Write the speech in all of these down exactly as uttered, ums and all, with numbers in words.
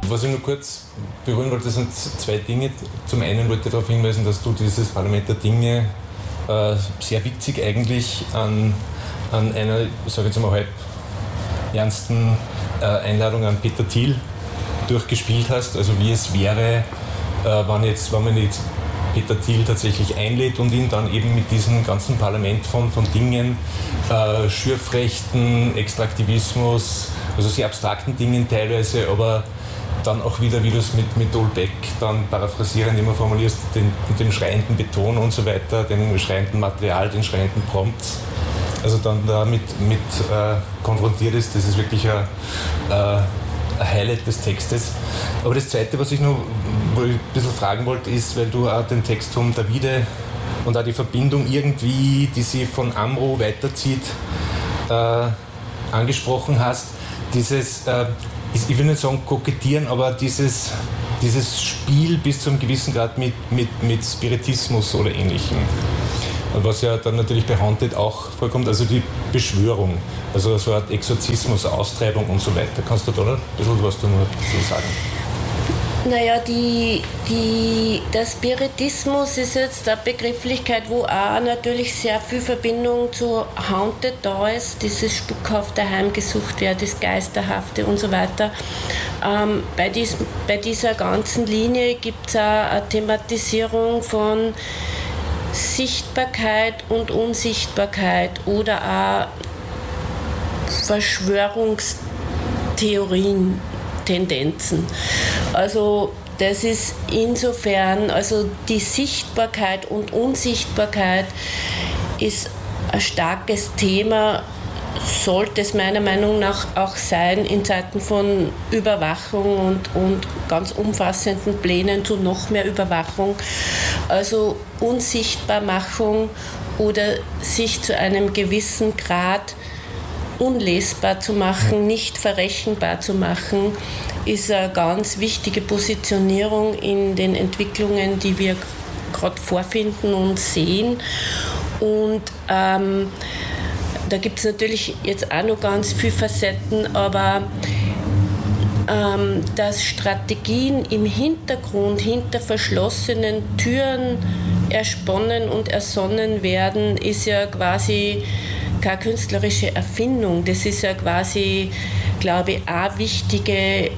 Was ich nur kurz berühren wollte, sind zwei Dinge. Zum einen wollte ich darauf hinweisen, dass du dieses Parlament der Dinge äh, sehr witzig eigentlich an, an einer, ich sage jetzt mal halb ernsten äh, Einladung an Peter Thiel durchgespielt hast. Also wie es wäre, äh, wenn, jetzt, wenn man jetzt Peter Thiel tatsächlich einlädt und ihn dann eben mit diesem ganzen Parlament von, von Dingen, äh, Schürfrechten, Extraktivismus, also sehr abstrakten Dingen teilweise, aber dann auch wieder, wie du es mit, mit Dolbeck dann paraphrasierend immer formulierst, den, dem schreienden Beton und so weiter, dem schreienden Material, den schreienden Prompts, also dann damit mit, äh, konfrontiert ist, das ist wirklich ein, äh, ein Highlight des Textes. Aber das Zweite, was ich noch wo ich ein bisschen fragen wollte, ist, weil du auch den Text von Davide und auch die Verbindung irgendwie, die sie von Amro weiterzieht, äh, angesprochen hast, dieses äh, ich will nicht sagen kokettieren, aber dieses, dieses Spiel bis zu einem gewissen Grad mit, mit, mit Spiritismus oder Ähnlichem. Was ja dann natürlich bei Haunted auch vorkommt, also die Beschwörung, also so eine Art Exorzismus, Austreibung und so weiter. Kannst du da noch ein bisschen was du nur dazu sagen? Naja, die, die, der Spiritismus ist jetzt eine Begrifflichkeit, wo auch natürlich sehr viel Verbindung zu Haunted da ist, dieses spukhafte Heimgesucht werden, das Geisterhafte und so weiter. Ähm, bei, dies, bei dieser ganzen Linie gibt es auch eine Thematisierung von Sichtbarkeit und Unsichtbarkeit oder auch Verschwörungstheorien, Tendenzen. Also das ist insofern, also die Sichtbarkeit und Unsichtbarkeit ist ein starkes Thema, sollte es meiner Meinung nach auch sein in Zeiten von Überwachung und, und ganz umfassenden Plänen zu noch mehr Überwachung. Also Unsichtbarmachung oder sich zu einem gewissen Grad unlesbar zu machen, nicht verrechenbar zu machen, ist eine ganz wichtige Positionierung in den Entwicklungen, die wir gerade vorfinden und sehen. Und ähm, da gibt es natürlich jetzt auch noch ganz viele Facetten, aber ähm, dass Strategien im Hintergrund, hinter verschlossenen Türen ersponnen und ersonnen werden, ist ja quasi keine künstlerische Erfindung. Das ist ja quasi, glaube ich, eine wichtige,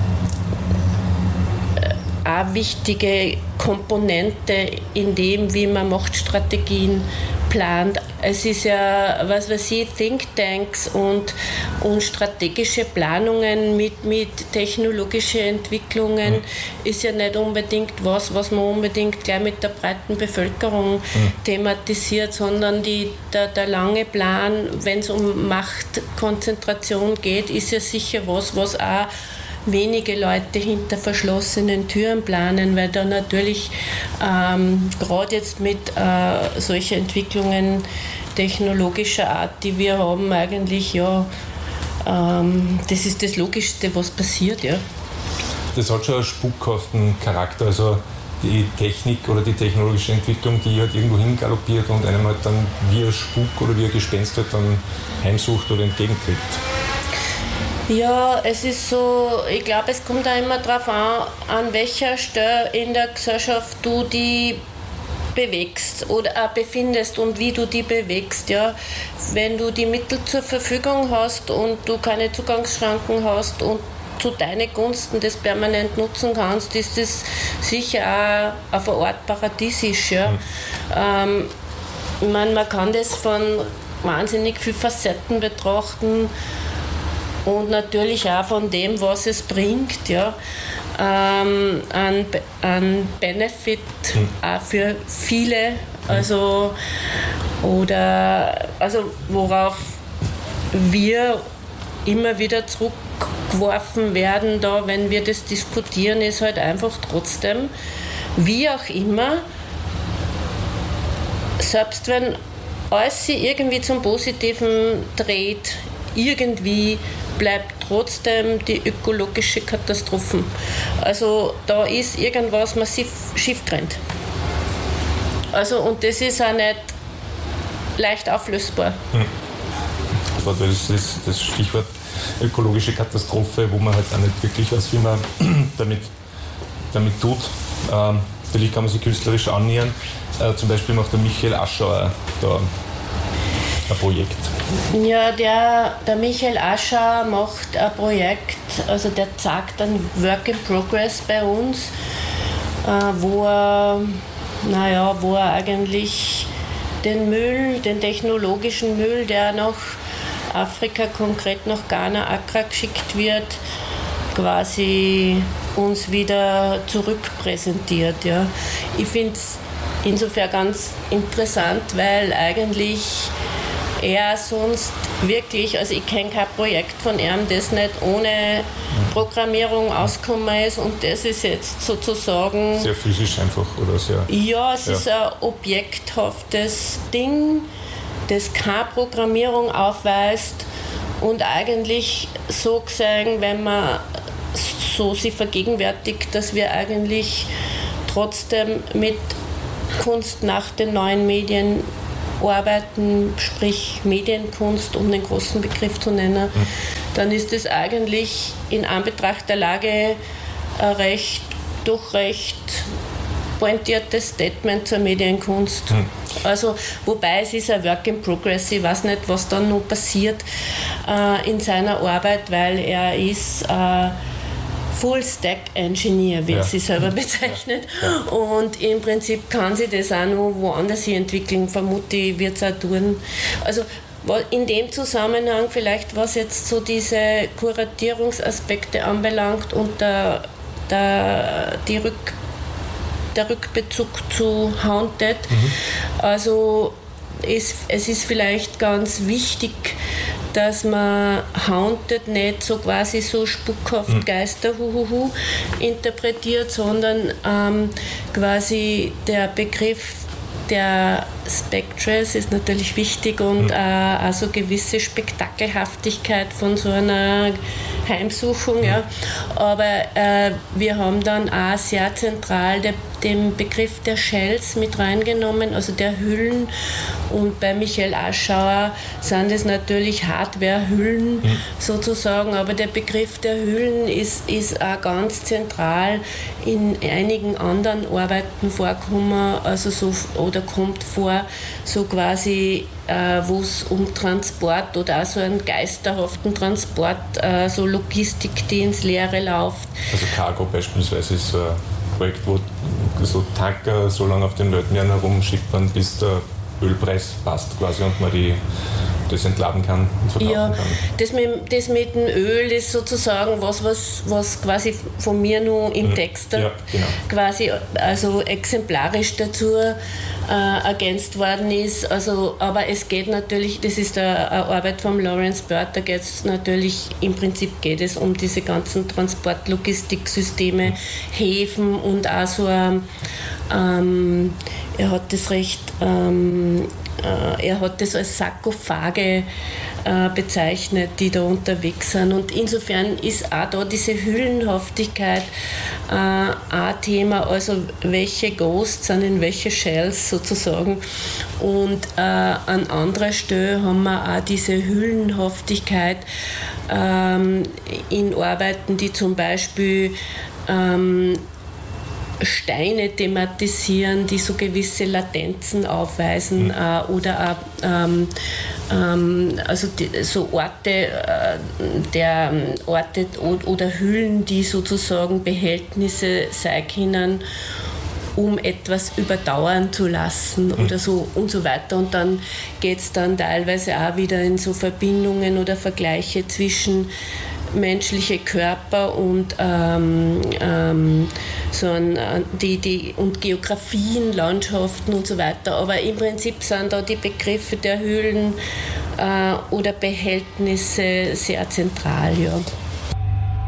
eine wichtige Komponente in dem, wie man Machtstrategien plant. Es ist ja, was weiß ich, Thinktanks und, und strategische Planungen mit, mit technologischen Entwicklungen mhm. ist ja nicht unbedingt was, was man unbedingt gleich mit der breiten Bevölkerung mhm. thematisiert, sondern die, der, der lange Plan, wenn es um Machtkonzentration geht, ist ja sicher was, was auch wenige Leute hinter verschlossenen Türen planen, weil da natürlich ähm, gerade jetzt mit äh, solchen Entwicklungen technologischer Art, die wir haben, eigentlich ja, ähm, das ist das Logischste, was passiert. Ja. Das hat schon einen spukhaften Charakter, also die Technik oder die technologische Entwicklung, die halt irgendwo hingaloppiert und einem halt dann wie ein Spuk oder wie ein Gespenst halt dann heimsucht oder entgegentritt. Ja, es ist so, ich glaube, es kommt auch immer darauf an, an welcher Stelle in der Gesellschaft du die bewegst oder auch befindest und wie du die bewegst. Ja. Wenn du die Mittel zur Verfügung hast und du keine Zugangsschranken hast und zu deinen Gunsten das permanent nutzen kannst, ist das sicher auch auf eine Art paradiesisch. Ja. Mhm. Ähm, ich meine, man kann das von wahnsinnig vielen Facetten betrachten. Und natürlich auch von dem, was es bringt, ja, ähm, an, an Benefit mhm. auch für viele, also, oder, also worauf wir immer wieder zurückgeworfen werden, da, wenn wir das diskutieren, ist halt einfach trotzdem, wie auch immer, selbst wenn alles sich irgendwie zum Positiven dreht, irgendwie bleibt trotzdem die ökologische Katastrophe. Also da ist irgendwas massiv schief getrennt. Also, und das ist auch nicht leicht auflösbar. Hm. Das ist das Stichwort. ökologische Katastrophe, wo man halt auch nicht wirklich weiß, wie man damit, damit tut. Ähm, Natürlich kann man sich künstlerisch annähern. Äh, zum Beispiel macht der Michael Aschauer da ein Projekt. Ja, der, der Michael Aschauer macht ein Projekt, also der zeigt ein Work in Progress bei uns, äh, wo er, naja, wo er eigentlich den Müll, den technologischen Müll, der nach Afrika, konkret nach Ghana, Accra geschickt wird, quasi uns wieder zurückpräsentiert. Ja. Ich finde es insofern ganz interessant, weil eigentlich er sonst wirklich, also ich kenne kein Projekt von ihm, das nicht ohne Programmierung ausgekommen ist, und das ist jetzt sozusagen... Sehr physisch einfach, oder sehr... Ja, es ja. ist ein objekthaftes Ding, das keine Programmierung aufweist und eigentlich so gesehen, wenn man so sich vergegenwärtigt, dass wir eigentlich trotzdem mit Kunst nach den neuen Medien arbeiten, sprich Medienkunst, um den großen Begriff zu nennen, mhm. dann ist es eigentlich in Anbetracht der Lage ein recht, doch recht pointiertes Statement zur Medienkunst. Mhm. Also, wobei es ist ein Work in Progress, ich weiß nicht, was dann noch passiert äh, in seiner Arbeit, weil er ist äh, Full-Stack-Engineer, wie ja. sie selber bezeichnet. Ja. Ja. Und im Prinzip kann sie das auch noch woanders hin entwickeln, vermute ich, wird es auch tun. Also in dem Zusammenhang vielleicht, was jetzt so diese Kuratierungsaspekte anbelangt und der, der, die Rück, der Rückbezug zu Haunted, mhm. also ist, es ist vielleicht ganz wichtig, dass man Haunted nicht so quasi so spuckhaft mhm. Geister huhuhu interpretiert, sondern ähm, quasi der Begriff der Spectres ist natürlich wichtig und mhm. äh, also gewisse Spektakelhaftigkeit von so einer Heimsuchung. Mhm. Ja. Aber äh, wir haben dann auch sehr zentral der, den Begriff der Shells mit reingenommen, also der Hüllen. Und bei Michael Aschauer sind es natürlich Hardware-Hüllen mhm. sozusagen, aber der Begriff der Hüllen ist, ist auch ganz zentral in einigen anderen Arbeiten vorgekommen, also so, oder kommt vor, so quasi, äh, wo es um Transport oder auch so einen geisterhaften Transport, äh, so Logistik, die ins Leere läuft. Also Cargo beispielsweise ist so ein Projekt, wo so Tanker so lange auf den Weltmeeren herumschickt man, bis der Ölpreis passt quasi und man die, das entladen kann und verkaufen ja, kann. Das mit, das mit dem Öl ist sozusagen was, was, was quasi von mir nur im Text ja, genau. quasi also exemplarisch dazu äh, ergänzt worden ist. Also, aber es geht natürlich, das ist eine, eine Arbeit von Lawrence Bird, da geht es natürlich, im Prinzip geht es um diese ganzen Transportlogistiksysteme, mhm. Häfen und auch so ein, ähm, er hat das recht, ähm, äh, er hat das als Sarkophage äh, bezeichnet, die da unterwegs sind. Und insofern ist auch da diese Hüllenhaftigkeit äh, ein Thema, also welche Ghosts sind in welche Shells sozusagen. Und äh, an anderer Stelle haben wir auch diese Hüllenhaftigkeit ähm, in Arbeiten, die zum Beispiel ähm, Steine thematisieren, die so gewisse Latenzen aufweisen mhm. äh, oder auch ähm, ähm, also die, so Orte, äh, der Orte oder Hüllen, die sozusagen Behältnisse sein können, um etwas überdauern zu lassen mhm. oder so und so weiter. Und dann geht es dann teilweise auch wieder in so Verbindungen oder Vergleiche zwischen menschliche Körper und ähm, ähm, so ein, die, die, und Geografien, Landschaften und so weiter. Aber im Prinzip sind da die Begriffe der Höhlen äh, oder Behältnisse sehr zentral. Ja.